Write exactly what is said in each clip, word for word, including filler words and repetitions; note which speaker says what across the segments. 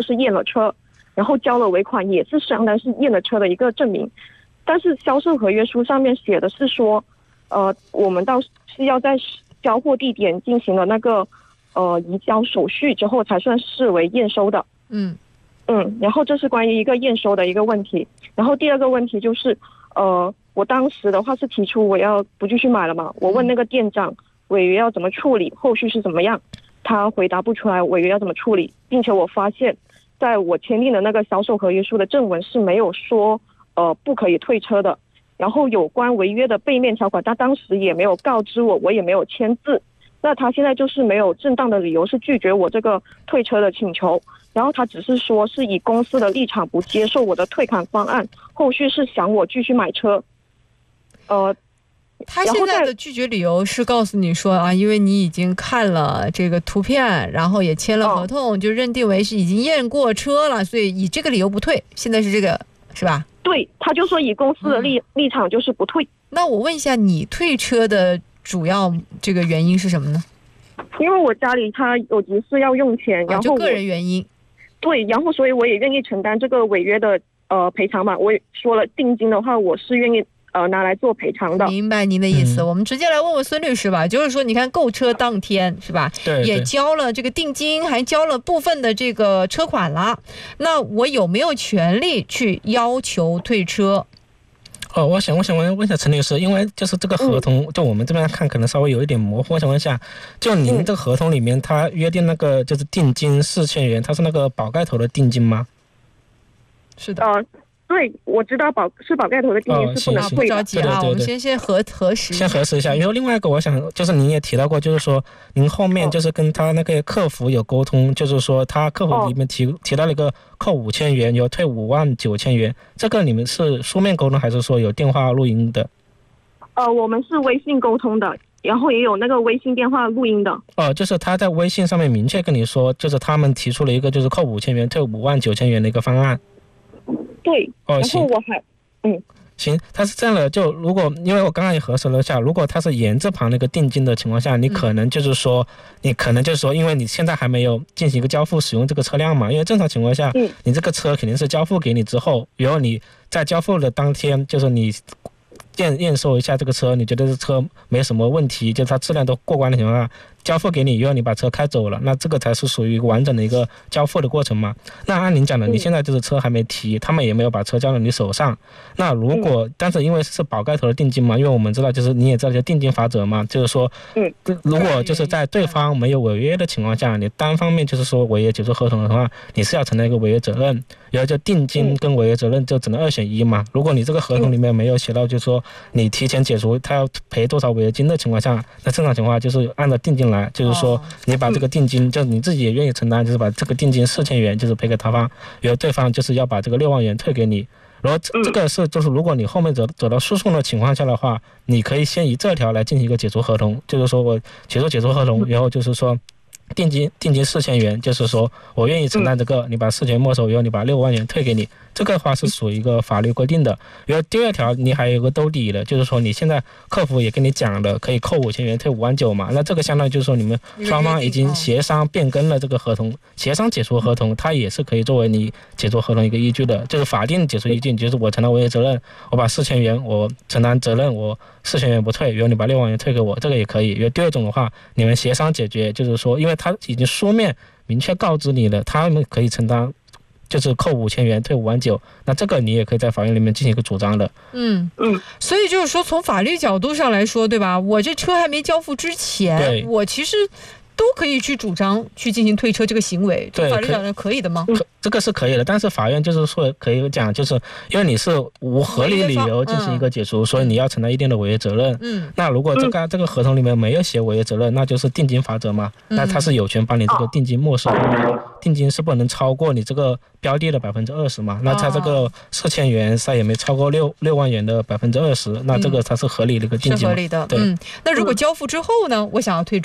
Speaker 1: 是验了车，然后交了尾款，也是相当是验了车的一个证明。但是销售合约书上面写的是说，呃，我们到是要在交货地点进行了那个呃移交手续之后，才算视为验收的。
Speaker 2: 嗯
Speaker 1: 嗯，然后这是关于一个验收的一个问题。然后第二个问题就是，呃，我当时的话是提出我要不继续买了嘛，我问那个店长违约要怎么处理，后续是怎么样，他回答不出来违约要怎么处理，并且我发现，在我签订的那个销售合约书的正文是没有说。呃，不可以退车的。然后有关违约的背面条款，他当时也没有告知我，我也没有签字。那他现在就是没有正当的理由是拒绝我这个退车的请求，然后他只是说是以公司的立场不接受我的退款方案，后续是想我继续买车。呃，
Speaker 2: 他现在的拒绝理由是告诉你说啊，因为你已经看了这个图片，然后也签了合同，哦、就认定为是已经验过车了，所以以这个理由不退。现在是这个是吧？
Speaker 1: 对，他就说以公司的立、嗯、立场就是不退。
Speaker 2: 那我问一下，你退车的主要这个原因是什么呢？
Speaker 1: 因为我家里他有急事要用钱，然后、啊、
Speaker 2: 就个人原因。
Speaker 1: 对，然后所以我也愿意承担这个违约的呃赔偿嘛。我也说了，定金的话我是愿意呃拿来做赔偿的。
Speaker 2: 明白您的意思、嗯、我们直接来问问孙律师吧。就是说你看购车当天是吧，
Speaker 3: 对对，
Speaker 2: 也交了这个定金，还交了部分的这个车款了，那我有没有权利去要求退车？
Speaker 3: 哦，我想我想问问一下陈律师，因为就是这个合同、嗯、就我们这边看可能稍微有一点模糊，我想问一下，就您这个合同里面他约定那个就是定金四千元，它是那个宝盖头的定金吗？
Speaker 2: 是的。
Speaker 1: 呃对，我知道宝是宝盖头的定金是不能退的。
Speaker 2: 不着急啊，我们先先核核实
Speaker 3: 先核实一下。然后另外一个我想就是您也提到过，就是说您后面就是跟他那个客服有沟通，就是说他客服里面提、哦、提到了一个扣五千元，有退五万九千元，这个你们是书面沟通还是说有电话录音的？
Speaker 1: 呃，我们是微信沟通的，然后也有那个微信电话录音的。
Speaker 3: 哦，就是他在微信上面明确跟你说，就是他们提出了一个就是扣五千元退五万九千元的一个方案。
Speaker 1: 对，
Speaker 3: 哦，
Speaker 1: 然后我还，嗯，
Speaker 3: 行，他是这样的，就如果因为我刚刚也核实了一下，如果他是言字旁那个定金的情况下，你可能就是说，嗯、你可能就是说，因为你现在还没有进行一个交付使用这个车辆嘛，因为正常情况下，嗯、你这个车肯定是交付给你之后，然后你在交付的当天，就是你验验收一下这个车，你觉得这车没什么问题，就是它质量都过关的情况下，交付给你，然后你把车开走了，那这个才是属于一个完整的一个交付的过程嘛。那按您讲的，你现在就是车还没提，他们也没有把车交到你手上。那如果，但是因为是宝盖头的定金嘛，因为我们知道就是你也知道就定金法则嘛，就是说，如果就是在对方没有违约的情况下，你单方面就是说违约解除合同的话，你是要承担一个违约责任，然后就定金跟违约责任就只能二选一嘛。如果你这个合同里面没有写到，就是说你提前解除他要赔多少违约金的情况下，那正常情况下就是按照定金来，就是说你把这个定金，就你自己也愿意承担，就是把这个定金四千元就是赔给他方，然后对方就是要把这个六万元退给你。然后这个是就是如果你后面走走到诉讼的情况下的话，你可以先以这条来进行一个解除合同，就是说我解除解除合同，然后就是说定金定金四千元，就是说我愿意承担这个，你把四千元没收，然后你把六万元退给你，这个话是属于一个法律规定的。然后第二条你还有一个兜底的，就是说你现在客服也跟你讲了，可以扣五千元退五万九嘛，那这个相当于就是说你们双方已经协商变更了这个合同，协商解除合同，它也是可以作为你解除合同一个依据的，就是法定解除依据，就是我承担违约责任，我把四千元我承担责任，我四千元不退，然后你把六万元退给我，这个也可以。然后第二种的话，你们协商解决，就是说因为他已经书面明确告知你了，他们可以承担就是扣五千元退五万九，那这个你也可以在法院里面进行一个主张的。
Speaker 2: 嗯嗯，所以就是说从法律角度上来说，对吧？我这车还没交付之前，我其实都可以去主张去进行退车这个行为，从法律角度可以的吗？
Speaker 3: 这个是可以的，但是法院就是说可以讲，就是因为你是无合理理由进行一个解除，嗯、所以你要承担一定的违约责任。嗯，那如果这个、嗯、这个合同里面没有写违约责任，那就是定金法则嘛，嗯、那他是有权把你这个定金没收，嗯、定金是不能超过你这个标的的百分之二十嘛。那他这个四千元，他也没超过六六万元的百分之二十，那这个才是合理的一个定金。
Speaker 2: 是合理的。
Speaker 3: 对。
Speaker 2: 嗯，那如果交付之后呢，我想要退车。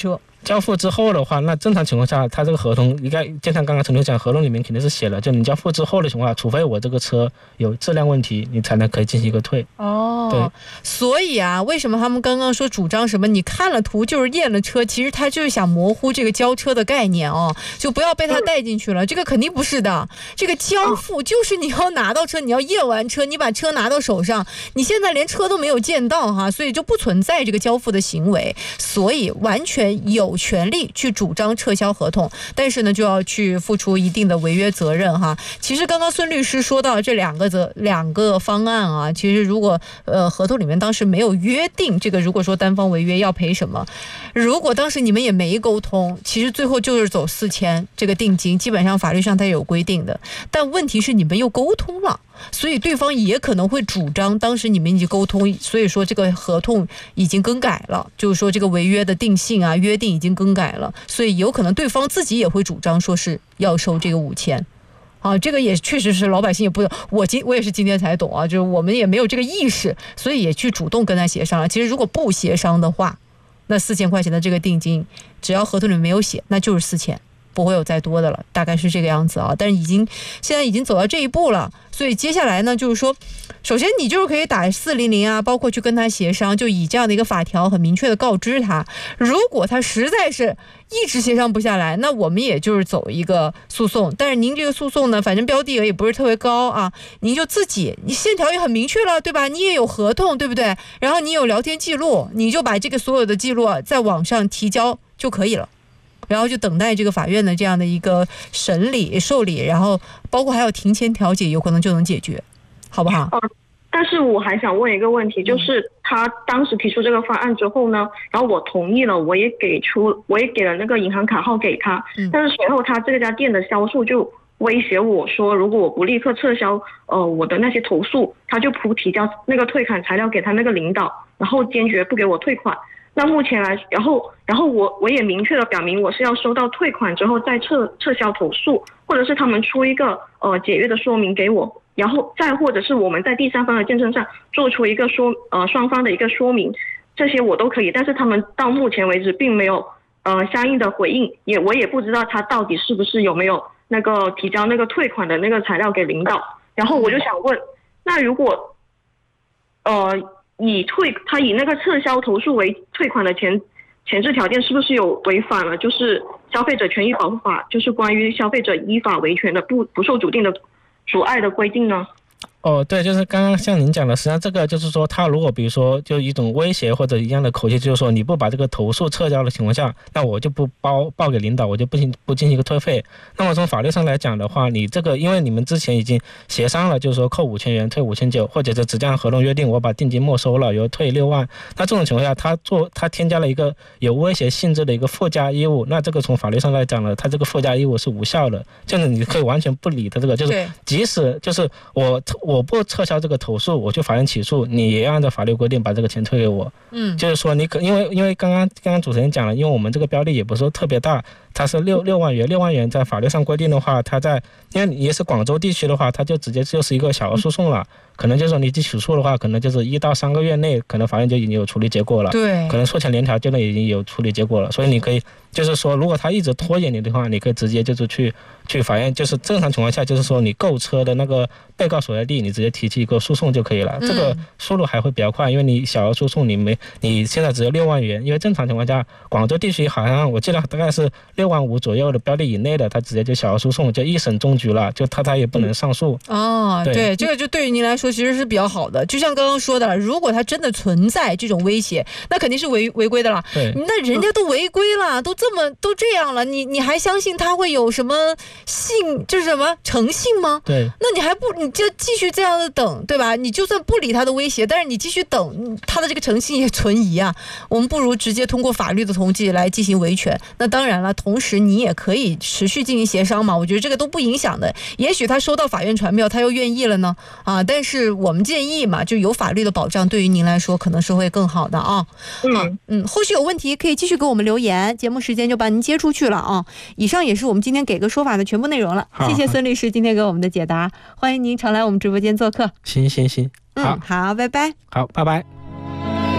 Speaker 3: 交付之后的话，那正常情况下，他这个合同应该就像刚刚陈总讲，合同里面肯定是写了，就你交付之后的情况下，除非我这个车有质量问题，你才能可以进行一个退。
Speaker 2: 哦，
Speaker 3: 对，
Speaker 2: 所以啊，为什么他们刚刚说主张什么？你看了图就是验了车，其实他就是想模糊这个交车的概念哦，就不要被他带进去了。这个肯定不是的，这个交付就是你要拿到车，你要验完车，你把车拿到手上，你现在连车都没有见到哈，所以就不存在这个交付的行为，所以完全有权利去主张撤销合同，但是呢，就要去付出一定的违约责任哈。其实刚刚孙律师说到这两个责两个方案啊，其实如果呃合同里面当时没有约定这个，如果说单方违约要赔什么，如果当时你们也没沟通，其实最后就是走四千这个定金，基本上法律上它有规定的。但问题是你们又沟通了，所以对方也可能会主张当时你们已经沟通，所以说这个合同已经更改了，就是说这个违约的定性啊约定已经更改了，所以有可能对方自己也会主张说是要收这个五千。啊，这个也确实是老百姓也不懂，我今我也是今天才懂啊，就是我们也没有这个意识，所以也去主动跟他协商了。其实如果不协商的话，那四千块钱的这个定金，只要合同里没有写，那就是四千。不会有再多的了，大概是这个样子啊。但是已经现在已经走到这一步了，所以接下来呢，就是说，首先你就是可以打四零零啊，包括去跟他协商，就以这样的一个法条很明确的告知他。如果他实在是一直协商不下来，那我们也就是走一个诉讼。但是您这个诉讼呢，反正标的额也不是特别高啊，您就自己，你线条也很明确了，对吧？你也有合同，对不对？然后你有聊天记录，你就把这个所有的记录啊在网上提交就可以了。然后就等待这个法院的这样的一个审理受理，然后包括还有庭前调解，有可能就能解决，好不好？
Speaker 1: 呃，但是我还想问一个问题，就是他当时提出这个方案之后呢，然后我同意了，我也给出，我也给了那个银行卡号给他，
Speaker 2: 嗯、
Speaker 1: 但是随后他这家店的销售就威胁我说，如果我不立刻撤销呃我的那些投诉，他就不提交那个退款材料给他那个领导，然后坚决不给我退款。那目前来，然后然后我我也明确的表明我是要收到退款之后再撤撤销投诉，或者是他们出一个呃解约的说明给我，然后再或者是我们在第三方的见证上做出一个说呃双方的一个说明，这些我都可以，但是他们到目前为止并没有呃相应的回应，也我也不知道他到底是不是有没有那个提交那个退款的那个材料给领导。然后我就想问，那如果呃以退他以那个撤销投诉为退款的前前置条件，是不是有违反了就是消费者权益保护法，就是关于消费者依法维权的不不受主定的阻碍的规定呢？
Speaker 3: 哦，对，就是刚刚像您讲的，实际上这个就是说，他如果比如说就一种威胁或者一样的口气，就是说你不把这个投诉撤销的情况下，那我就不报报给领导，我就不行不进行一个退费。那么从法律上来讲的话，你这个因为你们之前已经协商了，就是说扣五千元退五千九，或者是只这样合同约定，我把定金没收了，由退六万。那这种情况下，他做他添加了一个有威胁性质的一个附加义务，那这个从法律上来讲呢，他这个附加义务是无效的，就是你可以完全不理他这个，就是即使就是我我。我不撤销这个投诉，我去法院起诉，你也要按照法律规定把这个钱退给我。
Speaker 2: 嗯，
Speaker 3: 就是说你可因为因为刚刚刚刚主持人讲了，因为我们这个标的也不是说特别大，它是六六万元，六万元在法律上规定的话，它在因为也是广州地区的话，它就直接就是一个小额诉讼了。嗯，可能就是说你去起诉的话，可能就是一到三个月内，可能法院就已经有处理结果了。
Speaker 2: 对，
Speaker 3: 可能诉前联调阶段已经有处理结果了，所以你可以就是说，如果他一直拖延你的话，你可以直接就是去去法院，就是正常情况下，就是说你购车的那个被告所在地，你直接提起一个诉讼就可以了。嗯，这个速度还会比较快，因为你小额诉讼你没你现在只有六万元，因为正常情况下，广州地区好像我记得大概是六万五左右的标的以内的，他直接就小额诉讼就一审终局了，就他他也不能上诉。
Speaker 2: 哦，对，对，这个就对于您来说其实是比较好的。就像刚刚说的，如果他真的存在这种威胁，那肯定是违违规的了。
Speaker 3: 对，
Speaker 2: 那人家都违规了，都这么都这样了，你你还相信他会有什么信，就是什么诚信吗？
Speaker 3: 对，
Speaker 2: 那你还不你就继续这样的等，对吧？你就算不理他的威胁，但是你继续等，他的这个诚信也存疑啊。我们不如直接通过法律的途径来进行维权。那当然了，同时你也可以持续进行协商嘛，我觉得这个都不影响的。也许他收到法院传票，他又愿意了呢啊！但是我们建议嘛，就有法律的保障，对于您来说可能是会更好的啊。嗯嗯，后续有问题可以继续给我们留言，节目时间就把您接出去了啊。以上也是我们今天给个说法的全部内容了。谢谢孙律师今天给我们的解答，欢迎您常来我们直播间做客。
Speaker 3: 行行行，
Speaker 2: 嗯，好，拜拜。
Speaker 3: 好，拜拜。